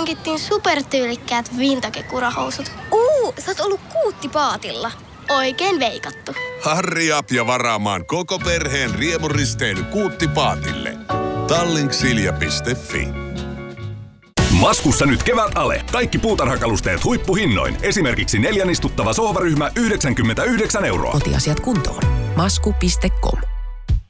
hankittiin supertyylikkäät vintage-kurahousut. Sä oot ollut Kuuttipaatilla. Oikein veikattu. Hurry up ja varaamaan koko perheen riemuristeily Kuuttipaatille. Tallinksilja.fi. Maskussa nyt kevät-ale. Kaikki puutarhakalusteet huippuhinnoin. Esimerkiksi 4 istuttava sohvaryhmä 99 €. Kotiasiat kuntoon. Masku.com.